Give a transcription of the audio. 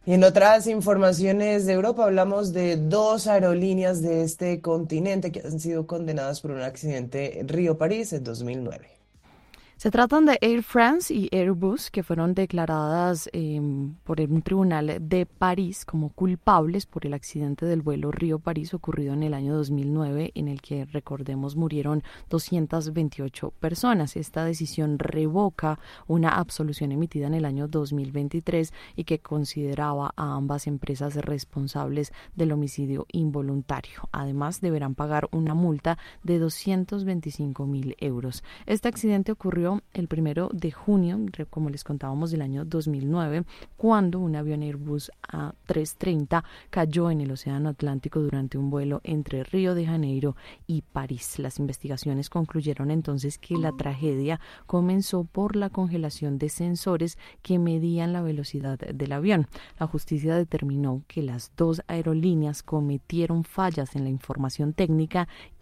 Y en otras informaciones de Europa hablamos de dos aerolíneas de este continente que han sido condenadas por un accidente en Río-París en 2009. Se tratan de Air France y Airbus, que fueron declaradas por un tribunal de París como culpables por el accidente del vuelo Río-París ocurrido en el año 2009, en el que, recordemos, murieron 228 personas. Esta decisión revoca una absolución emitida en el año 2023 y que consideraba a ambas empresas responsables del homicidio involuntario. Además, deberán pagar una multa de 225.000 euros. Este accidente ocurrió el 1 de junio, como les contábamos, del año 2009, cuando un avión Airbus A330 cayó en el Océano Atlántico durante un vuelo entre Río de Janeiro y París. Las investigaciones concluyeron entonces que la tragedia comenzó por la congelación de sensores que medían la velocidad del avión. La justicia determinó que las dos aerolíneas cometieron fallas en la información técnica